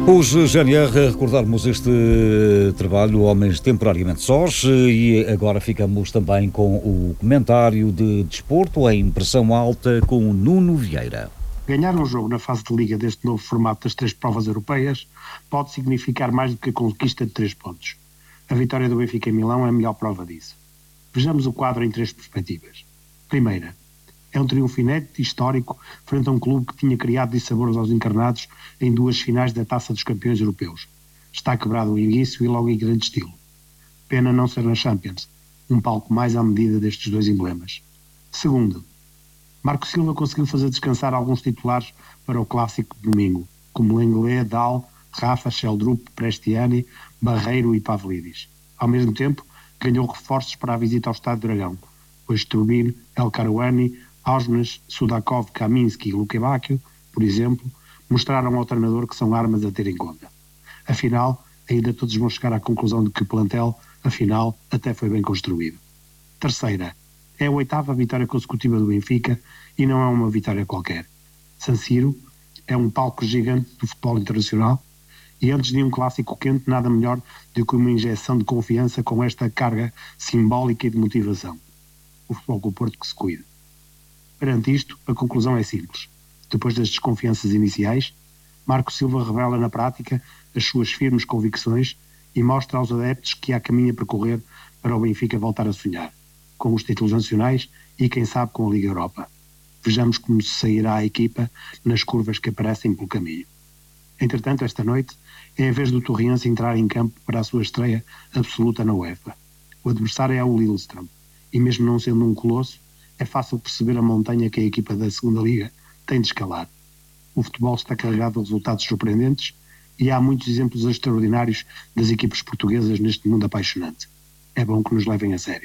Os GNR, recordarmos este trabalho Homens Temporariamente Sós, e agora ficamos também com o comentário de desporto em pressão alta com o Nuno Vieira. Ganhar um jogo na fase de liga deste novo formato das 3 provas europeias pode significar mais do que a conquista de 3 pontos. A vitória do Benfica em Milão é a melhor prova disso. Vejamos o quadro em 3 perspectivas. Primeira, é um triunfo inédito e histórico frente a um clube que tinha criado dissabores aos encarnados em 2 finais da Taça dos Campeões Europeus. Está quebrado o início e logo em grande estilo. Pena não ser na Champions, um palco mais à medida destes 2 emblemas. Segundo, Marco Silva conseguiu fazer descansar alguns titulares para o clássico de domingo, como Lenglet, Dal, Rafa, Sheldrup, Prestiani, Barreiro e Pavlidis. Ao mesmo tempo, ganhou reforços para a visita ao Estádio Dragão, pois Turbin, El Karouani, Ausnes, Sudakov, Kaminski e Lukebakio, por exemplo, mostraram ao treinador que são armas a ter em conta. Afinal, ainda todos vão chegar à conclusão de que o plantel, afinal, até foi bem construído. Terceira, é a 8ª vitória consecutiva do Benfica e não é uma vitória qualquer. San Siro é um palco gigante do futebol internacional e antes de um clássico quente, nada melhor do que uma injeção de confiança com esta carga simbólica e de motivação. O Futebol Clube do Porto que se cuida. Perante isto, a conclusão é simples. Depois das desconfianças iniciais, Marco Silva revela na prática as suas firmes convicções e mostra aos adeptos que há caminho a percorrer para o Benfica voltar a sonhar, com os títulos nacionais e, quem sabe, com a Liga Europa. Vejamos como se sairá a equipa nas curvas que aparecem pelo caminho. Entretanto, esta noite, é a vez do Torriense entrar em campo para a sua estreia absoluta na UEFA. O adversário é o Lillestrøm, e mesmo não sendo um colosso, é fácil perceber a montanha que a equipa da segunda Liga tem de escalar. O futebol está carregado de resultados surpreendentes e há muitos exemplos extraordinários das equipas portuguesas neste mundo apaixonante. É bom que nos levem a sério.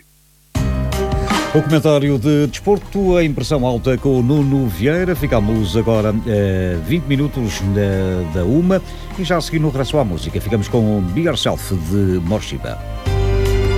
O comentário de desporto, a impressão alta com o Nuno Vieira. Ficamos agora 20 minutos da 1 e já a seguir no regresso à música. Ficamos com Be Yourself de Morshiba.